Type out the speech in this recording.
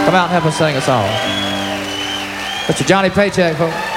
Come out and help us sing a song. Mr. Johnny Paycheck, folks.